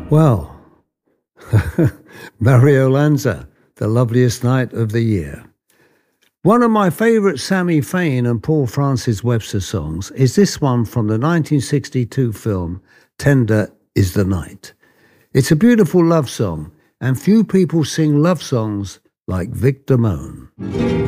Well, Mario Lanza, The Loveliest Night of the Year. One of my favourite Sammy Fain and Paul Francis Webster songs is this one from the 1962 film Tender is the Night. It's a beautiful love song, and few people sing love songs like Vic Damone.